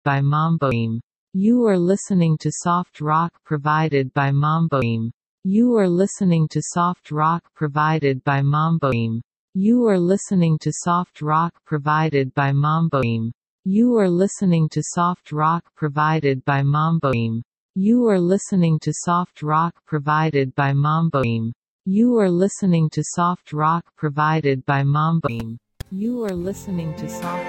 by Mamboim. You are listening to soft rock provided by Mamboim. You are listening to soft rock provided by Mamboim. You are listening to soft rock provided by Mamboim. You are listening to soft rock provided by Mamboim. You are listening to soft rock provided by Mamboim. You are listening to soft rock provided by Mamboim. You are listening to soft